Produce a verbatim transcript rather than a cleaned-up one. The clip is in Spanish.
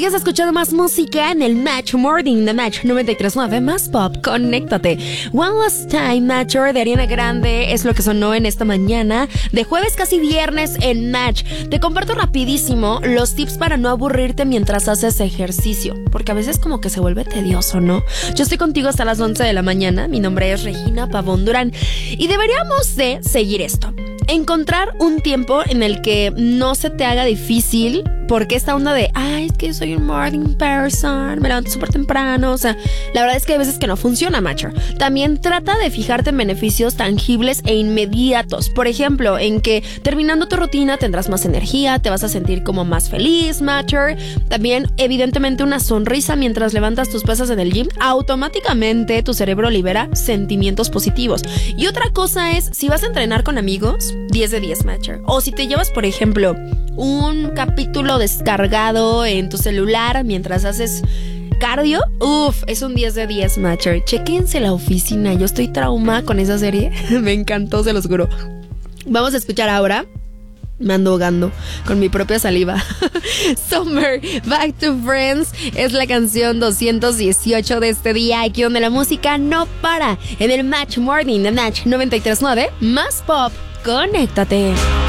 Sigues escuchando más música en el Match Morning de Match noventa y tres punto nueve, más pop, conéctate. One Last Time, Matcher de Ariana Grande es lo que sonó en esta mañana de jueves casi viernes en Match. Te comparto rapidísimo los tips para no aburrirte mientras haces ejercicio, porque a veces como que se vuelve tedioso, ¿no? Yo estoy contigo hasta las once de la mañana, mi nombre es Regina Pavón Durán y deberíamos de seguir esto. Encontrar un tiempo en el que no se te haga difícil, porque esta onda de, ay, es que soy un morning person, me levanto súper temprano, o sea, la verdad es que hay veces que no funciona, Matcher. También trata de fijarte en beneficios tangibles e inmediatos, por ejemplo, en que terminando tu rutina tendrás más energía, te vas a sentir como más feliz, Matcher. También, evidentemente, una sonrisa mientras levantas tus pesas en el gym, automáticamente tu cerebro libera sentimientos positivos. Y otra cosa es, si vas a entrenar con amigos, diez de diez, Matcher. O si te llevas, por ejemplo, un capítulo descargado en tu celular mientras haces cardio, uff, es un diez de diez, Matcher. Chéquense La Oficina, yo estoy trauma con esa serie. Me encantó, se los juro. Vamos a escuchar ahora, me ando ahogando con mi propia saliva. Summer, Back to Friends es la canción doscientos dieciocho de este día, aquí donde la música no para, en el Match Morning de Match noventa y tres punto nueve, más pop, conéctate.